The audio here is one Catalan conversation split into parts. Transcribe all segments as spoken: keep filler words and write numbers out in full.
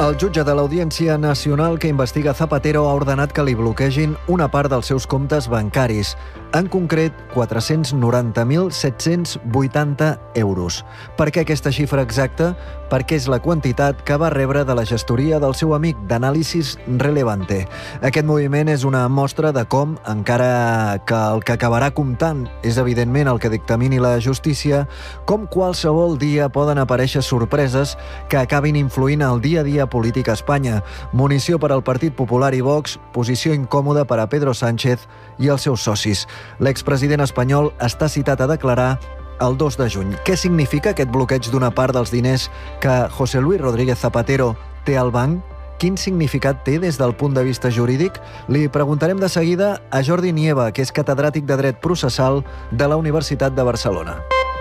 El jutge de l'Audiència Nacional que investiga Zapatero ha ordenat que li bloquegin una part dels seus comptes bancaris, en concret quatre-cents noranta mil set-cents vuitanta euros. Per què aquesta xifra exacta? Perquè és la quantitat que va rebre de la gestoria del seu amic d'Anàlisis Relevante. Aquest moviment és una mostra de com, encara que el que acabarà comptant és evidentment el que dictamini la justícia, com qualsevol dia poden aparèixer sorpreses que acabin influint al dia a dia política a Espanya. Munició per al Partit Popular i Vox, posició incòmoda per a Pedro Sánchez i els seus socis. L'expresident espanyol està citat a declarar el dos de juny. Què significa aquest bloqueig d'una part dels diners que José Luis Rodríguez Zapatero té al banc? Quin significat té des del punt de vista jurídic? Li preguntarem de seguida a Jordi Nieva, que és catedràtic de Dret Processal de la Universitat de Barcelona.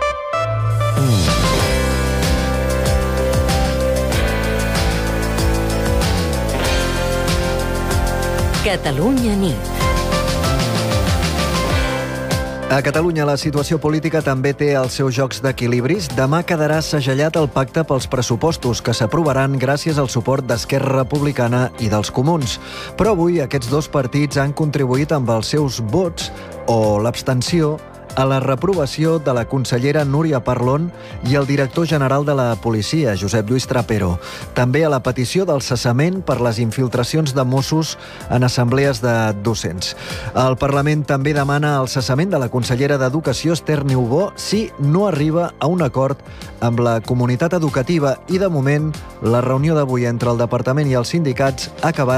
Catalunya nit. A Catalunya la situació política també té els seus jocs d'equilibris. Demà quedarà segellat el pacte pels pressupostos que s'aprovaran gràcies al suport d'Esquerra Republicana i dels Comuns. Però avui aquests dos partits han contribuït amb els seus vots o l'abstenció a la reprovació de la consellera Núria Parlon i el director general de la policia, Josep Lluís Trapero. També a la petició del cessament per les infiltracions de Mossos en assemblees de docents. El Parlament també demana el cessament de la consellera d'Educació, Esther Niubó, si no arriba a un acord amb la comunitat educativa i, de moment, la reunió d'avui entre el departament i els sindicats ha acabat